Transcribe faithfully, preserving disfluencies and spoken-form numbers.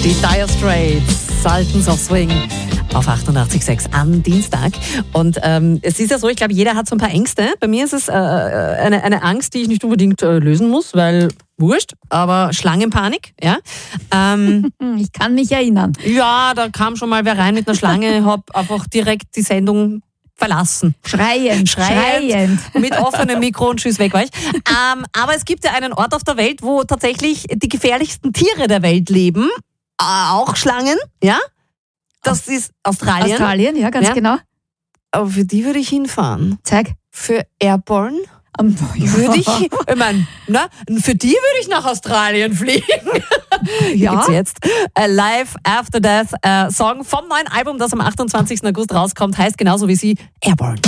Die Dire Straits, Sultans of Swing auf achtundachtzig Komma sechs am Dienstag. Und ähm, es ist ja so, ich glaube, jeder hat so ein paar Ängste. Bei mir ist es äh, eine, eine Angst, die ich nicht unbedingt äh, lösen muss, weil wurscht, aber Schlangenpanik, ja. Ähm, ich kann mich erinnern. Ja, da kam schon mal wer rein mit einer Schlange, hab einfach direkt die Sendung verlassen. Schreiend, schreiend. schreiend. Mit offenem Mikro und tschüss, weg war ich. Ähm, aber es gibt ja einen Ort auf der Welt, wo tatsächlich die gefährlichsten Tiere der Welt leben. Äh, auch Schlangen, ja. Das Aus- ist Australien. Australien, ja, ganz ja. genau. Aber für die würde ich hinfahren. Zeig. Für Airborne Um, würde ich, ich meine, ne, für die würde ich nach Australien fliegen. Ja. Gibt's jetzt äh, Live After Death äh, Song vom neuen Album, das am achtundzwanzigsten August rauskommt, heißt genauso wie sie Airborne.